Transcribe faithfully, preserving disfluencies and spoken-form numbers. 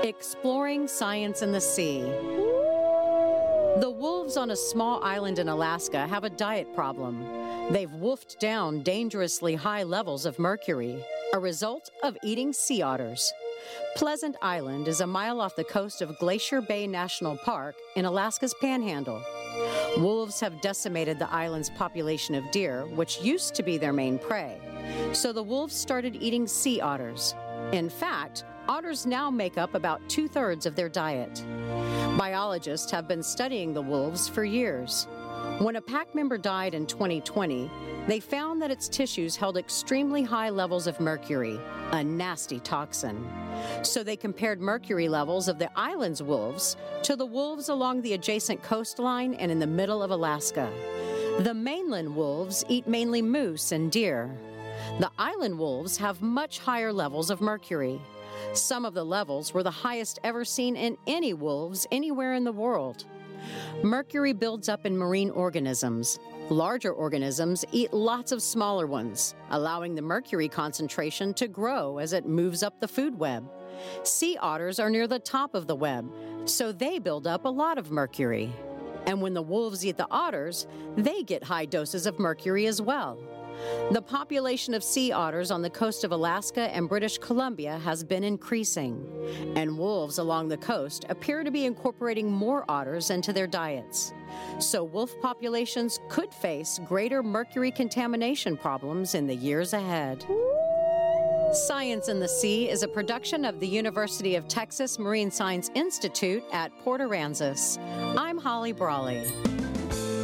Exploring science in the sea. The wolves on a small island in Alaska have a diet problem. They've wolfed down dangerously high levels of mercury, a result of eating sea otters. Pleasant Island is a mile off the coast of Glacier Bay National Park in Alaska's Panhandle. Wolves have decimated the island's population of deer, which used to be their main prey. So the wolves started eating sea otters. In fact, otters now make up about two-thirds of their diet. Biologists have been studying the wolves for years. When a pack member died in twenty twenty, they found that its tissues held extremely high levels of mercury, a nasty toxin. So they compared mercury levels of the island's wolves to the wolves along the adjacent coastline and in the middle of Alaska. The mainland wolves eat mainly moose and deer. The island wolves have much higher levels of mercury. Some of the levels were the highest ever seen in any wolves anywhere in the world. Mercury builds up in marine organisms. Larger organisms eat lots of smaller ones, allowing the mercury concentration to grow as it moves up the food web. Sea otters are near the top of the web, so they build up a lot of mercury. And when the wolves eat the otters, they get high doses of mercury as well. The population of sea otters on the coast of Alaska and British Columbia has been increasing, and wolves along the coast appear to be incorporating more otters into their diets. So wolf populations could face greater mercury contamination problems in the years ahead. Science in the Sea is a production of the University of Texas Marine Science Institute at Port Aransas. I'm Holly Brawley.